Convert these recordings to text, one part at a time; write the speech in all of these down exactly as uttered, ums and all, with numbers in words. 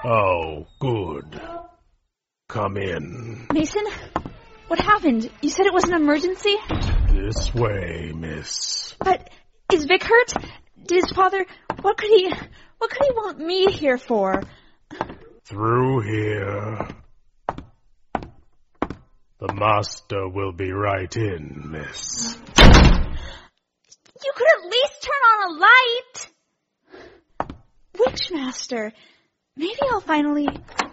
Oh, good. Come in. Mason, what happened? You said it was an emergency? This way, miss. But is Vic hurt? Did his father... What could he... What could he want me here for? Through here. The master will be right in, miss. You could at least turn on a light. Witchmaster. Maybe I'll finally...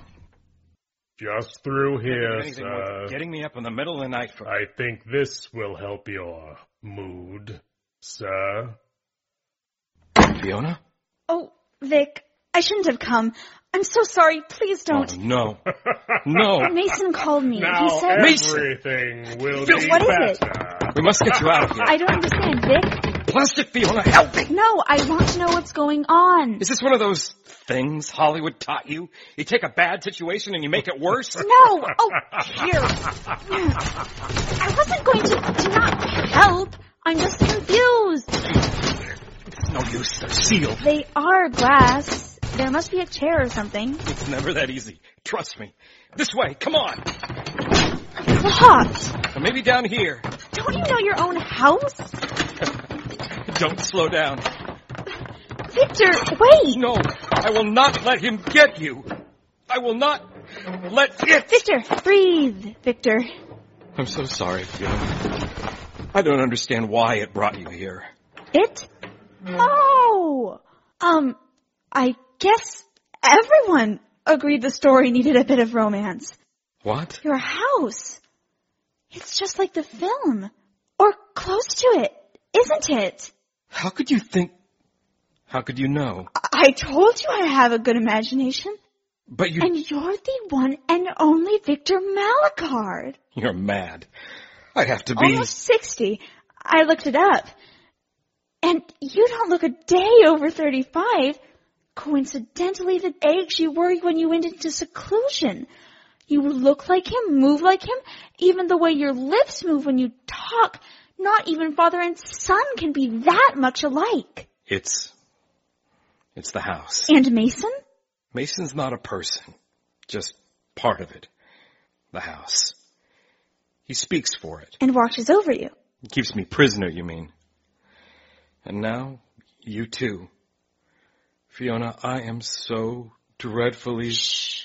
Just through here, sir. Getting me up in the middle of the night for... I think this will help your mood, sir. Fiona? Oh, Vic, I shouldn't have come. I'm so sorry. Please don't. Oh, no. No. Mason called me. Now He said... everything Mason. will Phil, be what is better. it? We must get you out of here. I don't understand, Vic. Blast it, Fiona. Help me. No, I want to know what's going on. Is this one of those things Hollywood taught you? You take a bad situation and you make it worse? No. Oh, here. I wasn't going to, to not help. I'm just confused. It's no use. They're sealed. They are glass. There must be a chair or something. It's never that easy. Trust me. This way. Come on. Locked. Or maybe down here. Don't you know your own house? Don't slow down. Victor, wait. No, I will not let him get you. I will not let it. Victor, breathe, Victor. I'm so sorry, Fiona. I don't understand why it brought you here. It? Oh. Um, I guess everyone agreed the story needed a bit of romance. What? Your house. It's just like the film. Or close to it, isn't it? How could you think... How could you know? I told you I have a good imagination. But you... And you're the one and only Victor Malachard. You're mad. I'd have to be... Almost sixty. I looked it up. And you don't look a day over thirty-five. Coincidentally, the age you were when you went into seclusion. You look like him, move like him, even the way your lips move when you talk. Not even father and son can be that much alike. It's... It's the house. And Mason? Mason's not a person. Just part of it. The house. He speaks for it. And watches over you. He keeps me prisoner, you mean. And now, you too. Fiona, I am so dreadfully... Shh.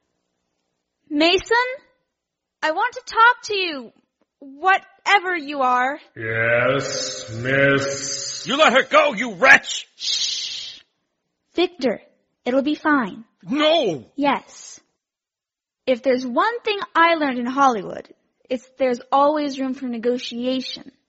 Mason? I want to talk to you. Whatever you are. Yes, miss. You let her go, you wretch! Shh. Victor, it'll be fine. No! Yes. If there's one thing I learned in Hollywood, it's there's always room for negotiation.